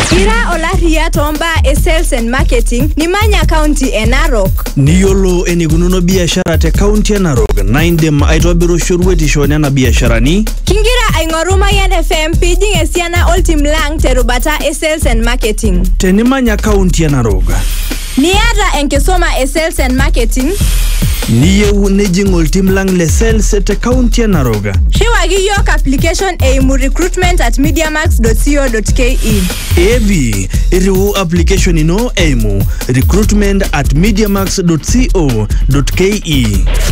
Ira olaria tomba sales and marketing ni Manya County Narok. Niyolo enikununo biashara te county Narok. Naindem aitobiru shurweti shone na biasharani. Kingira aingoruma Yan FM pijing esiana ultim lang terubata sales and marketing. Teni Manya County Narok. Niata enkisoma sales and marketing. Niyeu nejing ultim lang le sales te county Narok. Shiwagi yok application eimu recruitment@mediamax.co.ke. Evi, iriu application ino eimu recruitment@mediamax.co.ke.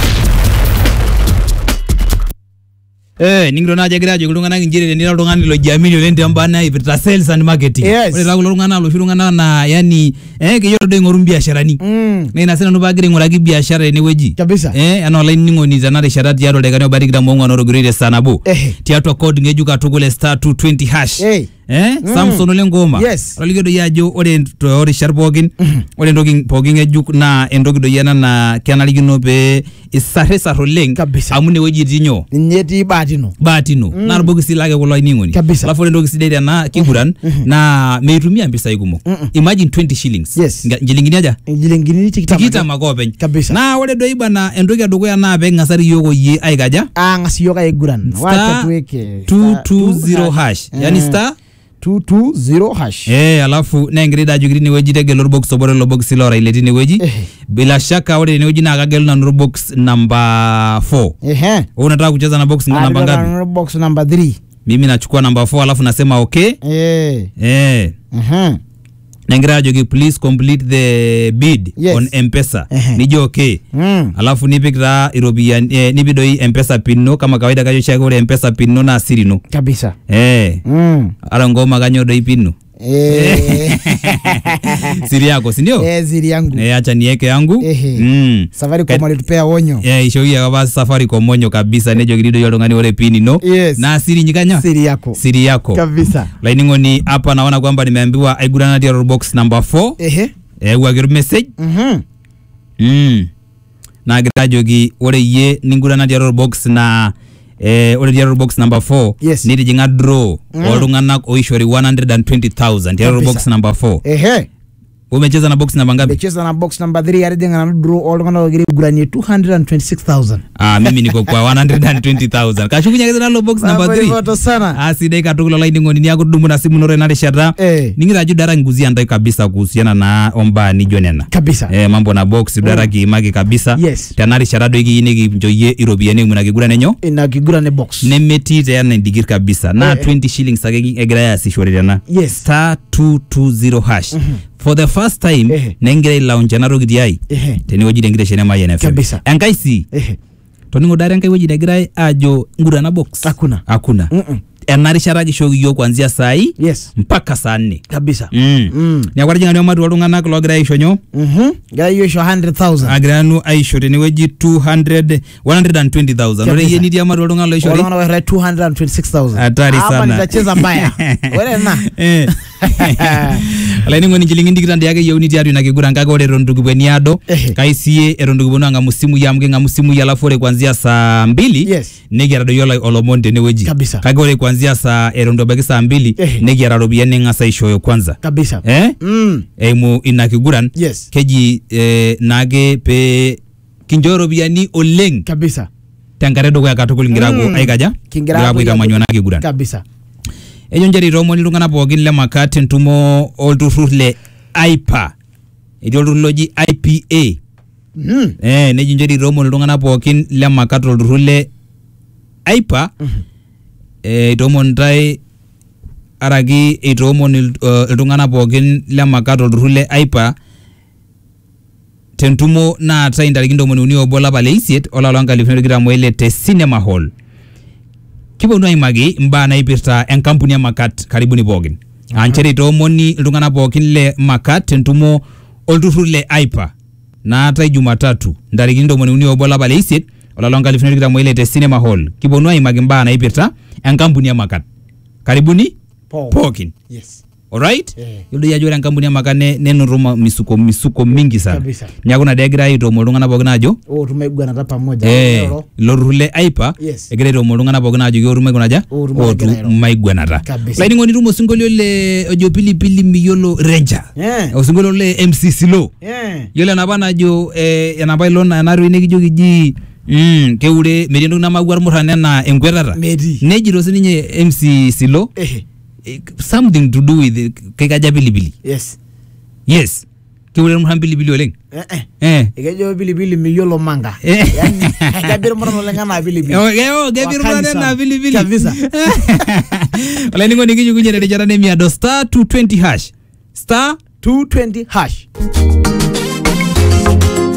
Ningiro na jagira jo kulungana njire ndira lungana lo jamini lente ambana ipita sales and marketing. Ole la kulungana lo shirungana na yani kiyoto do ngoru biasharani. Nina sena no bagire ngoragi biashara ni weji. Kabisa. Ano line ngoni zanare sharati yaro dekano barikira mongo no grade sana bo. Tiatwa code ngejuka tugule *220#. Samson ole ngoma. Oligedo yajo ore sharpogin. Ore ndogi pogin ejuk na endogido yana na kanaligino be isaresa roleng. Amune weji tinyo. Nyeti batino. Na rubogi silage kulo iningoni. Alafu ndogi sidede na kiguran na meitumia mpesa igumo. Imagine 20 shillings. Njilingini aja? Njilingini tikita magoben. Na ole doiba na endogi adogoya na be ngasari yogo ye aigaja. Ngasi yoga eguran. Wacha tuweke 220#. Yani star 220#. Alafu na ingrida jugiri ni weji tege lorbox sobore lorbox silora ileti ni weji. Bila shaka wale ni weji na agagelu na lorbox number 4. Unataka kucheza na box namba ngapi? Lorbox number 3. Mimi nachukua number 4 alafu nasema okay. Na ingrida jugi please complete the bid on M-Pesa. Nijo okay. Alafu nipikira irobia nibido hii M-Pesa pinno kama kawaida kajo shaka ule M-Pesa pinno na siri no. Kabisa. Ala ngoma ganyo do pinno. Siri yako si ndio? Siri yangu. Acha niweke yangu. Safaricom alitupea onyo. Ishoia kama Safaricom onyo kabisa nejo gidido yolo ngani ole pini no. Na siri nyikanya? Siri yako. Kabisa. Laini ngoni hapa naona kwamba nimeambiwa aigurana dia box number 4. Wagiru message. Na grajogi ore ye ningurana dia box na ore dia box number 4 nidi jinga draw olungana oishori 120,000 dia box number 4. Umecheza na box namba ngapi? Umecheza na box number 3 yari denga na draw olungana ogiri gurani 226,000. Mimi niko kwa 120,000. Kashukunya keza na box number 3. Aside katukula line ngoni ni akudumu na simu nore na reshata. Ningira judara nguzi andai kabisa kuhusiana na omba ni jonena. Kabisa. Mambo na box judara kimagi kabisa. Tanari sharado iki inegi njoye irobia muna kigura nenyo. Ina kigura ne box. Nemeti tayana ndigir kabisa. Na 20 shillings agegi egraya sishorerana. Star 220#. For the first time nengere launch na rogi diai teni wajide ngire shene ma YNF enkaisi toningo dare ngai wajide girai ajo ngura na box hakuna enari sharaji shogi yo kuanzia saa hii mpaka saa 4 kabisa ni akwarji ngani wamadu walungana kilo girai shonyo girai yo 100,000 agranu aisho teni waji 120,000 ore yeni dia madu walungana lo shori walungana wa 226,000 hatari sana hapa nitacheza mbaya wewe na Alaini ngoni njilingi ndikitandi yake yeuni tiatu na kigura ngaka ore rondugu bweniado kaisie erondugu bono nga musimu ya mge nga musimu ya lafore kuanzia saa 2 negi arado yola olomonde ne weji kage ore kuanzia saa erondo bagi saa 2 negi arado biyane nga sa ishoyo kwanza kabisa mu ina kiguran keji nage pe kinjoro biyani oleng kabisa tangaredo kwa katukuli ngirago aikaja ngirago itamanyo na kiguran kabisa Ejon jeri romo ni lungana pogin le makati ntumo olturule IPA. Ideology IPA. Neji jeri romo ni lungana pogin le makati olturule IPA. Itomo ndai aragi itomo ni lungana pogin le makati olturule IPA. Tentumo na tainda likindo moni obola bale isiet ola langa lifnero gira mwele te cinema hall. Kibo nwa imagi mba na ipirta en kampuni ya makat karibuni bogin. Ancheri tomoni lungana bogin le makat entumo olturule IPA. Na ata Jumatatu ndari gindo moni obola bale isiet ola longa lifnero gira mwele te cinema hall. Kibo nwa imagi mba na ipirta en kampuni ya makat karibuni bogin. alright Eh. yiolo doi ajo ore enkampuni emakane nenoto misuko mingi sana Kabisa. neeku ina dee egira aitoomon iltung'anak pookin ajo tumaiguanata pamoja. ilo turrur le aipa Yes. egira aitoomon iltung'anak pookin ajo keotu maiguanaja Ootu ootu maiguranairo. maiguanata Kabisa. olainining'oni tumo osinkolio le ojo pilipili miyiolo Ranger osinkolio le MC Silo yiolo enapa najo enapa ilo ena toi nikijoki ji keure metii entoki namawua irmurran enaa enkwetata Metii. nejito sininye MC Silo something to do with kekaja pilipili yes keure irmurran pilipili oleng Ekejo pilipili miyiolo manga. Eh. Yani kabir murano oleng anaa pilipili. Gebir Wakali murano sana. enaa pilipili Kabisa. olainining'oni kijukunye terishata nemiado star 220 hash star 220 hash.